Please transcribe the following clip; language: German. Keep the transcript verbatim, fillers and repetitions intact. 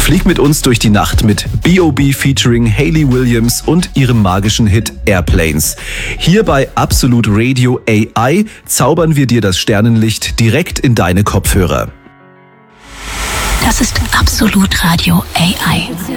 Flieg mit uns durch die Nacht mit B O B featuring Hayley Williams und ihrem magischen Hit Airplanes. Hier bei Absolut Radio A I zaubern wir dir das Sternenlicht direkt in deine Kopfhörer. Das ist Absolut Radio A I.